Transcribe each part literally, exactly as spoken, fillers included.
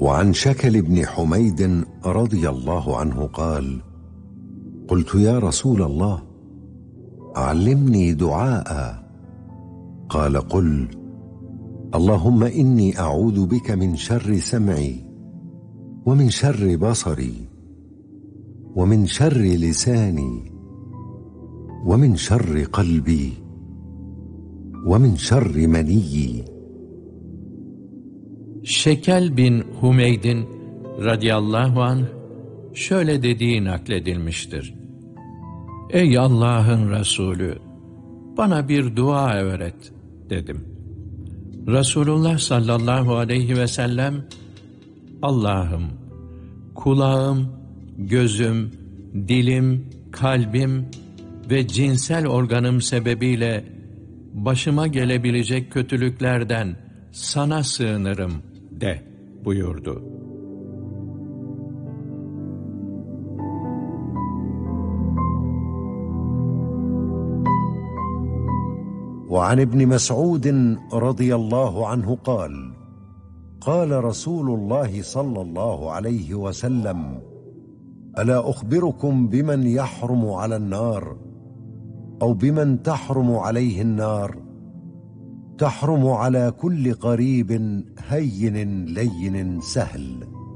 وعن شكل بن حميد رضي الله عنه قال: قلت يا رسول الله علمني دعاء. قال: قل: اللهم إني أعوذ بك من شر سمعي ومن شر بصري ومن شر لساني ومن شر قلبي ومن شر منيي. Şekel bin Humeyd'in radıyallahu anh şöyle dediği nakledilmiştir: Ey Allah'ın Resulü, bana bir dua öğret dedim. Resulullah sallallahu aleyhi ve sellem, Allah'ım, kulağım, gözüm, dilim, kalbim ve cinsel organım sebebiyle başıma gelebilecek kötülüklerden sana sığınırım de buyurdu. وعن ابن مسعود رضي الله عنه قال: قال رسول الله صلى الله عليه وسلم: ألا أخبركم بمن يحرم على النار أو بمن تحرم عليه النار؟ تحرم على كل قريب هين لين سهل.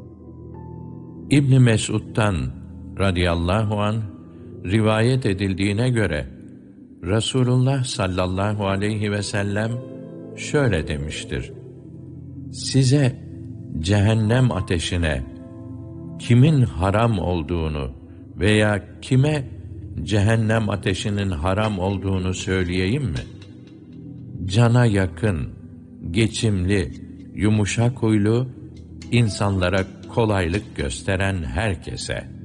İbn Mesud'dan radıyallahu anh rivayet edildiğine göre Resulullah sallallahu aleyhi ve sellem şöyle demiştir: Size cehennem ateşine kimin haram olduğunu veya kime cehennem ateşinin haram olduğunu söyleyeyim mi? Cana yakın, geçimli, yumuşak huylu, insanlara kolaylık gösteren herkese.